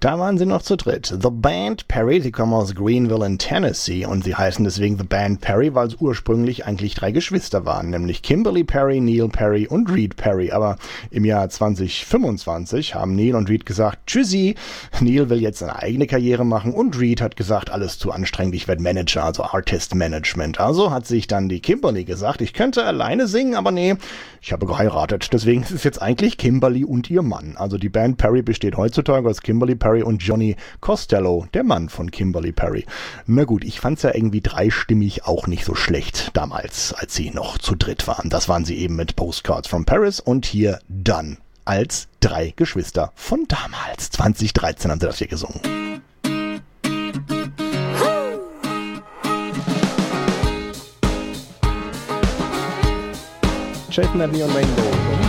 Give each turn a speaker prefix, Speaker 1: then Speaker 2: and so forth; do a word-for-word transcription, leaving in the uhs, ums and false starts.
Speaker 1: Da waren sie noch zu dritt. The Band Perry, sie kommen aus Greenville in Tennessee und sie heißen deswegen The Band Perry, weil es ursprünglich eigentlich drei Geschwister waren, nämlich Kimberly Perry, Neil Perry und Reed Perry. Aber im Jahr zwanzig fünfundzwanzig haben Neil und Reed gesagt, tschüssi, Neil will jetzt eine eigene Karriere machen und Reed hat gesagt, alles zu anstrengend, ich werde Manager, also Artist Management. Also hat sich dann die Kimberly gesagt, ich könnte alleine singen, aber nee, ich habe geheiratet. Deswegen ist es jetzt eigentlich Kimberly und ihr Mann. Also die Band Perry besteht heutzutage aus Kimberly Perry und Johnny Costello, der Mann von Kimberly Perry. Na gut, ich fand's ja irgendwie dreistimmig auch nicht so schlecht damals, als sie noch zu dritt waren. Das waren sie eben mit Postcards from Paris und hier dann als drei Geschwister von damals. zwanzig dreizehn haben sie das hier gesungen. Chasing that Neon Rainbow.